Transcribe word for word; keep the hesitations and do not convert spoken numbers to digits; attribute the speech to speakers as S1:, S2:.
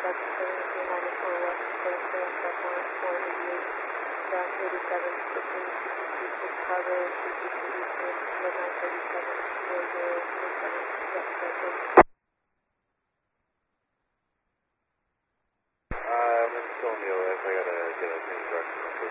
S1: seventy-three ninety-four west, clear clear step one four eighty-eight, dash eighty-seven, fifteen C P C six cargo, C P C Eastern, midnight thirty-seven, zero zero three seven, yes, corrected.
S2: I'm still in the O S, I gotta get a change direction.